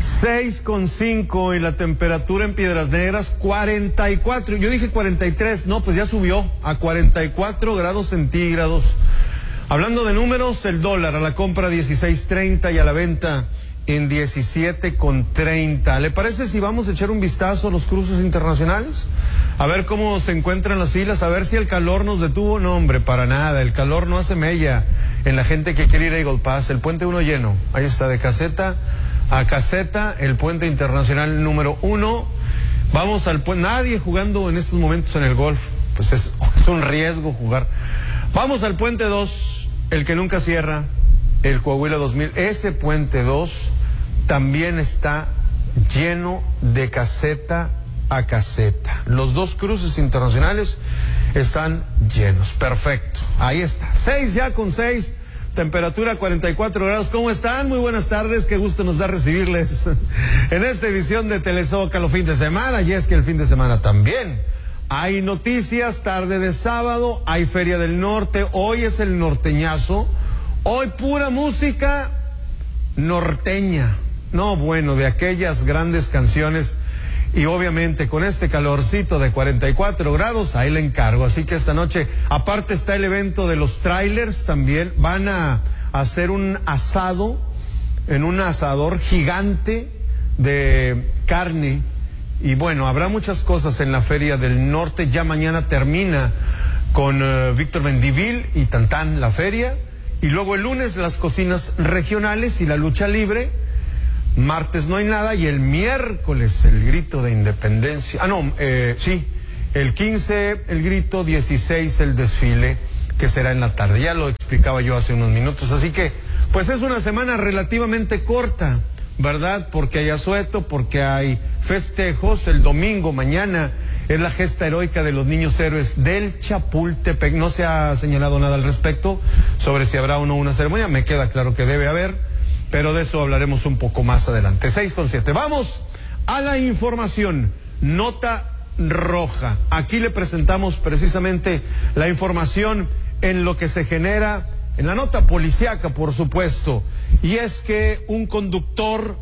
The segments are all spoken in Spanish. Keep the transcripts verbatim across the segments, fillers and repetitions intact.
seis con cinco y la temperatura en Piedras Negras cuarenta y cuatro. Yo dije cuarenta y tres, no, pues ya subió a cuarenta y cuatro grados centígrados. Hablando de números, el dólar a la compra dieciséis treinta y a la venta en diecisiete con treinta. ¿Le parece si vamos a echar un vistazo a los cruces internacionales? A ver cómo se encuentran las filas, a ver si el calor nos detuvo. No, hombre, para nada, el calor no hace mella en la gente que quiere ir a Eagle Pass. El puente uno lleno, ahí está, de caseta a caseta, el puente internacional número uno. Vamos al puente, nadie jugando en estos momentos en el golf, pues es, es un riesgo jugar. Vamos al puente dos, el que nunca cierra, el Coahuila dos mil. Ese puente dos también está lleno de caseta a caseta. Los dos cruces internacionales están llenos. Perfecto, ahí está. Seis ya con seis, temperatura cuarenta y cuatro grados. ¿Cómo están? Muy buenas tardes, qué gusto nos da recibirles en esta edición de Telezócalo fin de semana. Y es que el fin de semana también hay noticias, tarde de sábado, hay Feria del Norte, hoy es el norteñazo, hoy pura música norteña, no, bueno, de aquellas grandes canciones. Y obviamente con este calorcito de cuarenta y cuatro grados, ahí le encargo. Así que esta noche, aparte está el evento de los trailers también. Van a hacer un asado en un asador gigante de carne. Y bueno, habrá muchas cosas en la Feria del Norte. Ya mañana termina con uh, Víctor Mendivil y Tantán la feria. Y luego el lunes las cocinas regionales y la lucha libre. Martes no hay nada y el miércoles el grito de independencia. Ah, no, eh, sí, el quince el grito, dieciséis el desfile, que será en la tarde. Ya lo explicaba yo hace unos minutos. Así que, pues es una semana relativamente corta, ¿verdad? Porque hay asueto, porque hay festejos. El domingo, mañana, es la gesta heroica de los niños héroes del Chapultepec. No se ha señalado nada al respecto sobre si habrá o no una ceremonia. Me queda claro que debe haber, pero de eso hablaremos un poco más adelante. Seis con siete. Vamos a la información. Nota roja. Aquí le presentamos precisamente la información en lo que se genera en la nota policíaca, por supuesto. Y es que un conductor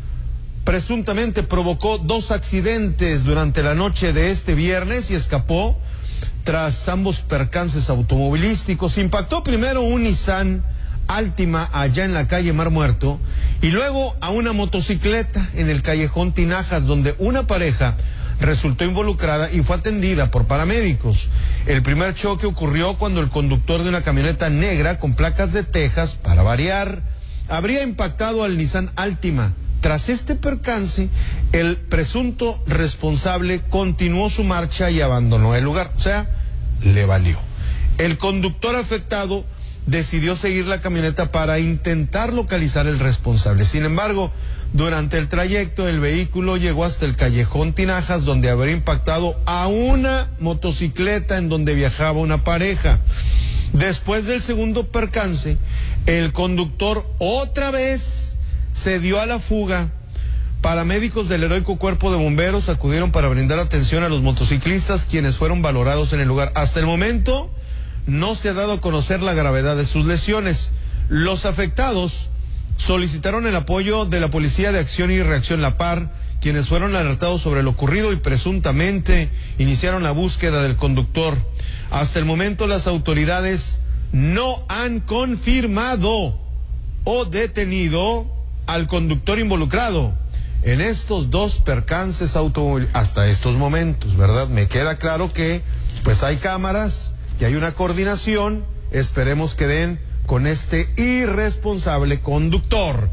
presuntamente provocó dos accidentes durante la noche de este viernes y escapó tras ambos percances automovilísticos. Impactó primero un Nissan Altima allá en la calle Mar Muerto y luego a una motocicleta en el callejón Tinajas, donde una pareja resultó involucrada y fue atendida por paramédicos. El primer choque ocurrió cuando el conductor de una camioneta negra con placas de Texas, para variar, habría impactado al Nissan Altima. Tras este percance, el presunto responsable continuó su marcha y abandonó el lugar, o sea, le valió. El conductor afectado decidió seguir la camioneta para intentar localizar el responsable. Sin embargo, durante el trayecto, el vehículo llegó hasta el callejón Tinajas, donde habría impactado a una motocicleta en donde viajaba una pareja. Después del segundo percance, el conductor otra vez se dio a la fuga. Paramédicos del heroico cuerpo de bomberos acudieron para brindar atención a los motociclistas, quienes fueron valorados en el lugar. Hasta el momento no se ha dado a conocer la gravedad de sus lesiones. Los afectados solicitaron el apoyo de la Policía de Acción y Reacción La Par, quienes fueron alertados sobre lo ocurrido y presuntamente iniciaron la búsqueda del conductor. Hasta el momento las autoridades no han confirmado o detenido al conductor involucrado en estos dos percances automóviles hasta estos momentos, ¿verdad? Me queda claro que pues hay cámaras y hay una coordinación. Esperemos que den con este irresponsable conductor.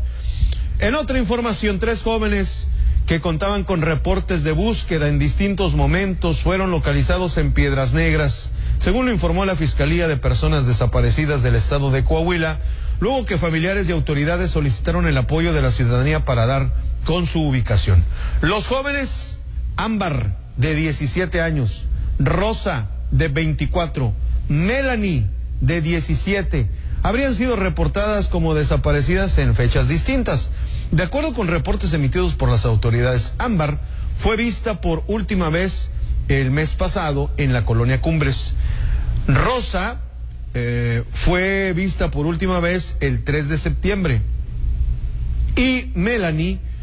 En otra información, tres jóvenes que contaban con reportes de búsqueda en distintos momentos fueron localizados en Piedras Negras, según lo informó la Fiscalía de Personas Desaparecidas del Estado de Coahuila, luego que familiares y autoridades solicitaron el apoyo de la ciudadanía para dar con su ubicación. Los jóvenes: Ámbar, de diecisiete años, Rosa, de veinticuatro, Melanie, de diecisiete, habrían sido reportadas como desaparecidas en fechas distintas. De acuerdo con reportes emitidos por las autoridades, Ámbar fue vista por última vez el mes pasado en la colonia Cumbres. Rosa eh, fue vista por última vez el tres de septiembre. Y Melanie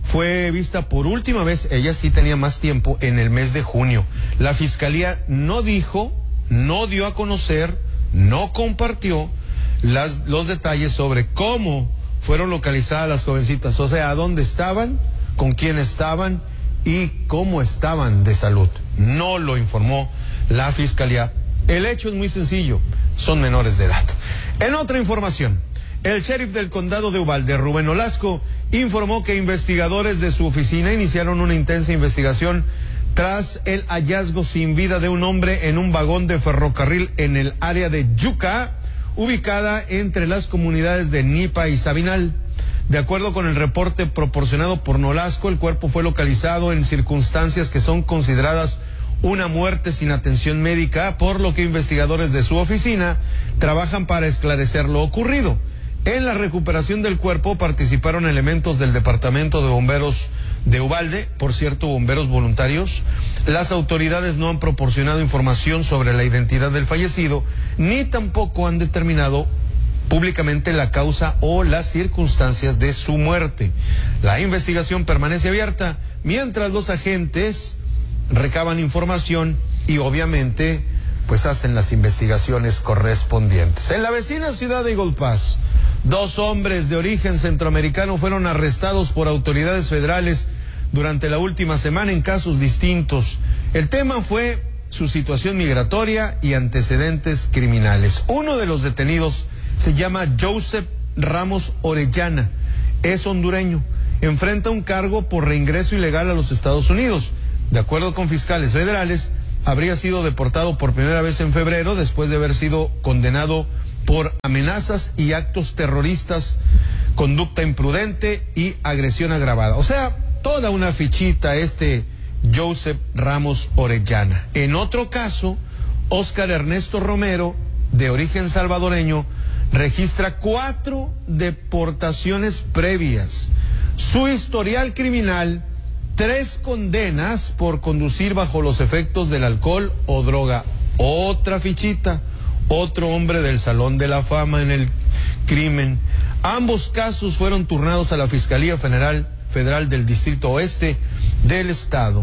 fue vista por última vez, ella sí tenía más tiempo, en el mes de junio. La fiscalía no dijo, no dio a conocer, no compartió las, los detalles sobre cómo fueron localizadas las jovencitas, o sea, a dónde estaban, con quién estaban y cómo estaban de salud. No lo informó la fiscalía. El hecho es muy sencillo, son menores de edad. En otra información, el sheriff del condado de Uvalde, Rubén Olasco, informó que investigadores de su oficina iniciaron una intensa investigación tras el hallazgo sin vida de un hombre en un vagón de ferrocarril en el área de Yucca, ubicada entre las comunidades de Nipa y Sabinal. De acuerdo con el reporte proporcionado por Nolasco, el cuerpo fue localizado en circunstancias que son consideradas una muerte sin atención médica, por lo que investigadores de su oficina trabajan para esclarecer lo ocurrido. En la recuperación del cuerpo participaron elementos del Departamento de Bomberos de Uvalde, por cierto, bomberos voluntarios. Las autoridades no han proporcionado información sobre la identidad del fallecido, ni tampoco han determinado públicamente la causa o las circunstancias de su muerte. La investigación permanece abierta mientras los agentes recaban información y obviamente pues hacen las investigaciones correspondientes. En la vecina ciudad de Eagle Pass, dos hombres de origen centroamericano fueron arrestados por autoridades federales durante la última semana en casos distintos. El tema fue su situación migratoria y antecedentes criminales. Uno de los detenidos se llama Joseph Ramos Orellana, es hondureño, enfrenta un cargo por reingreso ilegal a los Estados Unidos. De acuerdo con fiscales federales, habría sido deportado por primera vez en febrero después de haber sido condenado por amenazas y actos terroristas, conducta imprudente y agresión agravada. O sea, toda una fichita este Joseph Ramos Orellana. En otro caso, Oscar Ernesto Romero, de origen salvadoreño, registra cuatro deportaciones previas. Su historial criminal: tres condenas por conducir bajo los efectos del alcohol o droga. Otra fichita, otro hombre del Salón de la Fama en el crimen. Ambos casos fueron turnados a la Fiscalía Federal, Federal del Distrito Oeste del Estado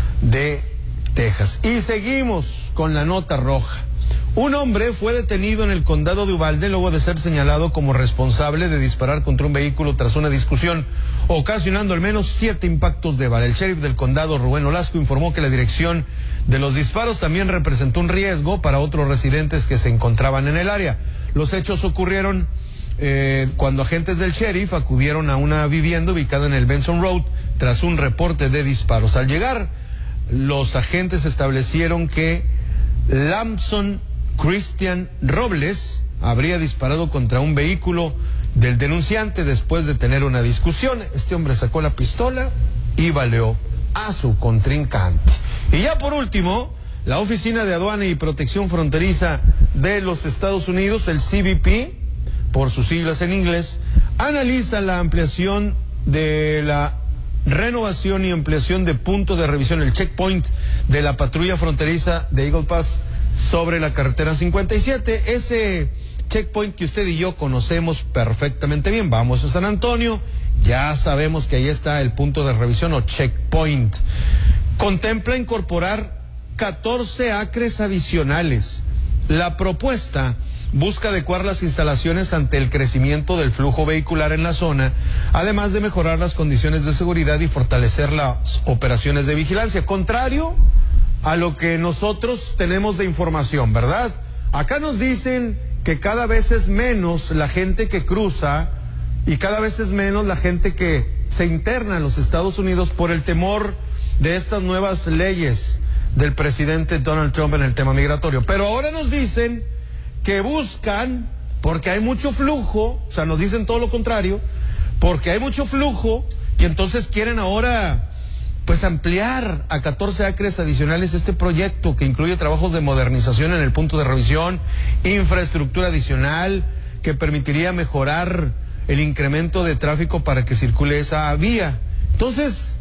de Texas. Y seguimos con la nota roja. Un hombre fue detenido en el condado de Uvalde luego de ser señalado como responsable de disparar contra un vehículo tras una discusión, ocasionando al menos siete impactos de bala. El sheriff del condado, Rubén Olasco, informó que la dirección de los disparos también representó un riesgo para otros residentes que se encontraban en el área. Los hechos ocurrieron eh, cuando agentes del sheriff acudieron a una vivienda ubicada en el Benson Road tras un reporte de disparos. Al llegar, los agentes establecieron que Lamson Christian Robles habría disparado contra un vehículo del denunciante después de tener una discusión. Este hombre sacó la pistola y baleó a su contrincante. Y ya por último, la Oficina de Aduana y Protección Fronteriza de los Estados Unidos, el C B P, por sus siglas en inglés, analiza la ampliación de la renovación y ampliación de punto de revisión, el checkpoint de la patrulla fronteriza de Eagle Pass sobre la carretera cincuenta y siete, ese checkpoint que usted y yo conocemos perfectamente bien. Vamos a San Antonio, ya sabemos que ahí está el punto de revisión o checkpoint. Contempla incorporar catorce acres adicionales. La propuesta busca adecuar las instalaciones ante el crecimiento del flujo vehicular en la zona, además de mejorar las condiciones de seguridad y fortalecer las operaciones de vigilancia. Contrario a lo que nosotros tenemos de información, ¿verdad? Acá nos dicen que cada vez es menos la gente que cruza y cada vez es menos la gente que se interna en los Estados Unidos por el temor de estas nuevas leyes del presidente Donald Trump en el tema migratorio. Pero ahora nos dicen que buscan, porque hay mucho flujo, o sea, nos dicen todo lo contrario, porque hay mucho flujo, y entonces quieren ahora pues ampliar a catorce acres adicionales este proyecto que incluye trabajos de modernización en el punto de revisión, infraestructura adicional que permitiría mejorar el incremento de tráfico para que circule esa vía. Entonces,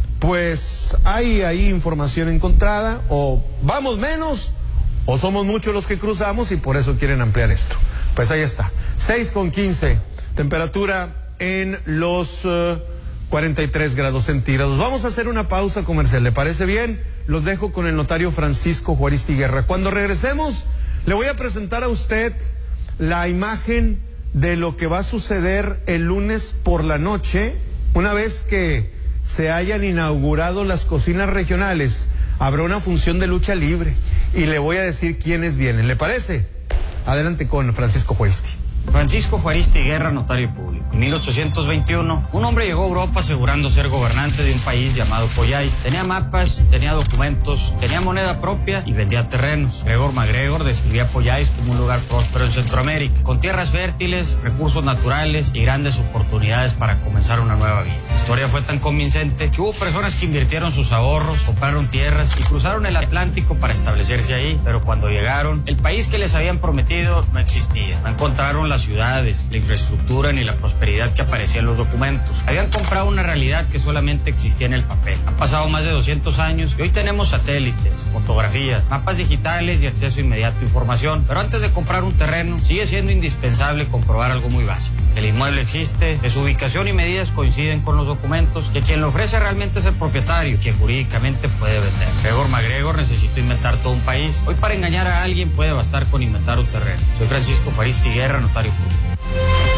pues hay ahí información encontrada, o vamos menos o somos muchos los que cruzamos y por eso quieren ampliar esto. Pues ahí está, seis con quince, temperatura en los uh, cuarenta y tres grados centígrados. Vamos a hacer una pausa comercial, ¿le parece bien? Los dejo con el notario Francisco Juaristi Guerra. Cuando regresemos, le voy a presentar a usted la imagen de lo que va a suceder el lunes por la noche, una vez que se hayan inaugurado las cocinas regionales. Habrá una función de lucha libre y le voy a decir quiénes vienen. ¿Le parece? Adelante con Francisco Juaristi. Francisco Juaristi Guerra, notario público. En mil ochocientos veintiuno, un hombre llegó a Europa asegurando ser gobernante de un país llamado Pollais. Tenía mapas, tenía documentos, tenía moneda propia y vendía terrenos. Gregor MacGregor describía Pollais como un lugar próspero en Centroamérica, con tierras fértiles, recursos naturales y grandes oportunidades para comenzar una nueva vida. La historia fue tan convincente que hubo personas que invirtieron sus ahorros, compraron tierras y cruzaron el Atlántico para establecerse ahí. Pero cuando llegaron, el país que les habían prometido no existía. No encontraron las ciudades, la infraestructura ni la prosperidad que aparecía en los documentos. Habían comprado una realidad que solamente existía en el papel. Han pasado más de doscientos años y hoy tenemos satélites, fotografías, mapas digitales y acceso inmediato a información. Pero antes de comprar un terreno, sigue siendo indispensable comprobar algo muy básico. El inmueble existe, que su ubicación y medidas coinciden con los documentos, que quien lo ofrece realmente es el propietario, quien jurídicamente puede vender. Gregor MacGregor necesitó inventar todo un país. Hoy para engañar a alguien puede bastar con inventar un terreno. Soy Francisco Juaristi Guerra, notario público.